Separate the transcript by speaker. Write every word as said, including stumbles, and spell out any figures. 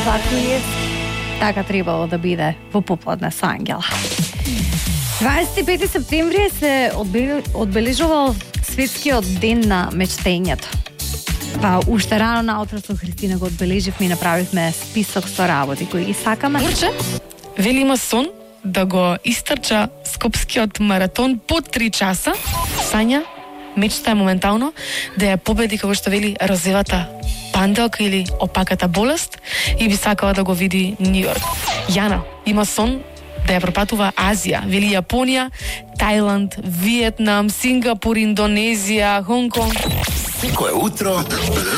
Speaker 1: Заклиевски. Така требало да биде во попладне со Ангела. дваесет и пети септември се одбележувал светскиот ден на мечтењето. Па уште рано наутро со Христина го одбележивме и направивме список со работи кои ги сакаме.
Speaker 2: Урче, вели има сон да го истрча скопскиот маратон по три часа. Сања, мечта е моментално да ја победи, како што вели, розевата панделка или опаката болест и би сакала да го види Нью Йорк. Јана има сон да ја пропатува Азија, вели Јапонија, Тајланд, Виетнам, Сингапур, Индонезија, Хонг Конг.
Speaker 3: Секое утро